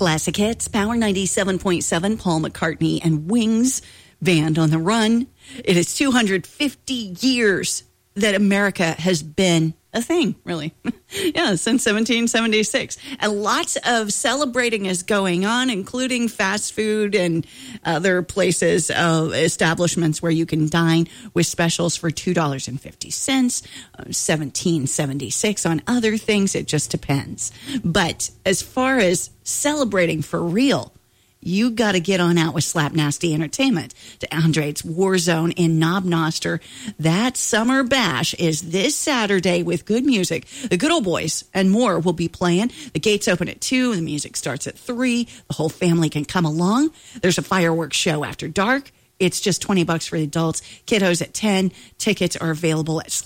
Classic Hits, Power 97.7, Paul McCartney and Wings, Band on the Run. It is 250 years that America has been a thing, really. Yeah, since 1776. And lots of celebrating is going on, including fast food and other places, establishments where you can dine with specials for $2.50, $17.76 on other things. It just depends. But as far as celebrating for real, you got to get on out with Slap Nasty Entertainment to Andre's War Zone in Knob Noster. That summer bash is this Saturday with good music. The Good Old Boys and more will be playing. The gates open at 2. The music starts at 3. The whole family can come along. There's a fireworks show after dark. It's just $20 for the adults. Kiddos at 10. Tickets are available at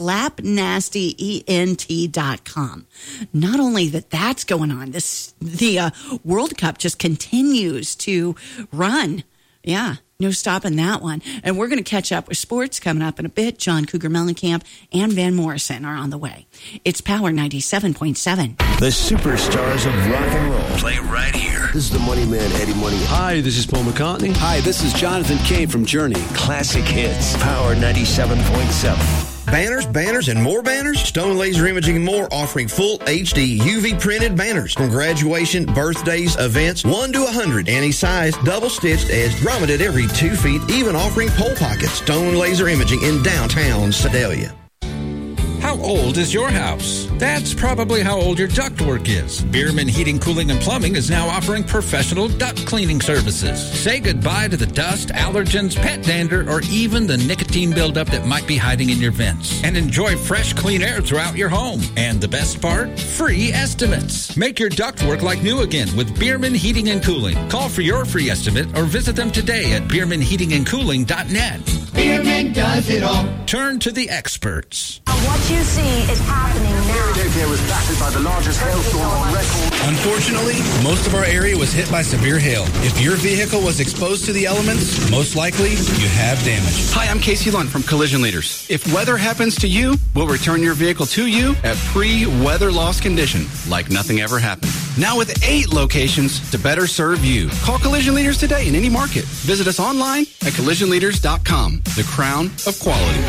slapnastyent.com. Not only that's going on, the World Cup just continues to run. Yeah, no stopping that one. And we're going to catch up with sports coming up in a bit. John Cougar Mellencamp and Van Morrison are on the way. It's Power 97.7. The superstars of rock and roll play right here. This is the Money Man, Eddie Money. Hi, this is Paul McCartney. Hi, this is Jonathan Cain from Journey. Classic Hits, Power 97.7. Banners, and more banners? Stone Laser Imaging and more, offering full HD UV printed banners from graduation, birthdays, events, 1 to 100, any size, double stitched as grommeted every 2 feet, even offering pole pockets. Stone Laser Imaging in downtown Sedalia. How old is your house? That's probably how old your ductwork is. Bierman Heating, Cooling, and Plumbing is now offering professional duct cleaning services. Say goodbye to the dust, allergens, pet dander, or even the nicotine buildup that might be hiding in your vents. And enjoy fresh, clean air throughout your home. And the best part? Free estimates. Make your ductwork like new again with Bierman Heating and Cooling. Call for your free estimate or visit them today at BiermanHeatingandCooling.net. Bierman does it all. Turn to the experts. What you see is happening now. There was battered by the largest hailstorm on record. Unfortunately, most of our area was hit by severe hail. If your vehicle was exposed to the elements, most likely you have damage. Hi, I'm Casey Lund from Collision Leaders. If weather happens to you, we'll return your vehicle to you at pre-weather loss condition, like nothing ever happened. Now with 8 locations to better serve you. Call Collision Leaders today in any market. Visit us online at collisionleaders.com. The crown of quality.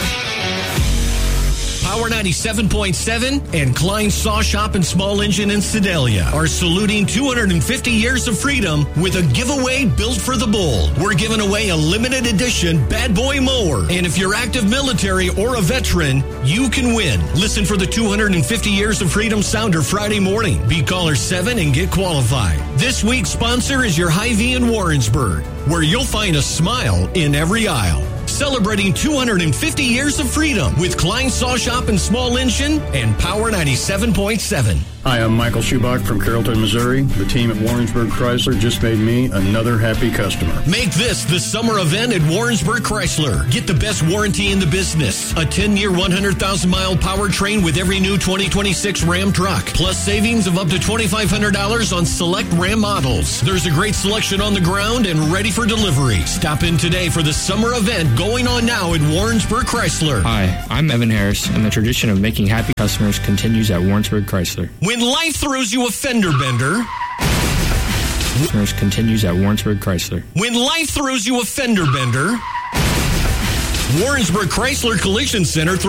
Power 97.7 and Klein Saw Shop and Small Engine in Sedalia are saluting 250 years of freedom with a giveaway built for the bold. We're giving away a limited edition Bad Boy mower. And if you're active military or a veteran, you can win. Listen for the 250 Years of Freedom Sounder Friday morning. Be caller 7 and get qualified. This week's sponsor is your Hy-Vee in Warrensburg, where you'll find a smile in every aisle. Celebrating 250 years of freedom with Klein Saw Shop and Small Engine and Power 97.7. Hi, I'm Michael Schubach from Carrollton, Missouri. The team at Warrensburg Chrysler just made me another happy customer. Make this the summer event at Warrensburg Chrysler. Get the best warranty in the business. A 10-year, 100,000-mile powertrain with every new 2026 Ram truck. Plus savings of up to $2,500 on select Ram models. There's a great selection on the ground and ready for delivery. Stop in today for the summer event going on now at Warrensburg Chrysler. Hi, I'm Evan Harris, and the tradition of making happy customers continues at Warrensburg Chrysler. When life throws you a fender bender, customers continues at Warrensburg Chrysler. When life throws you a fender bender, Warrensburg Chrysler Collision Center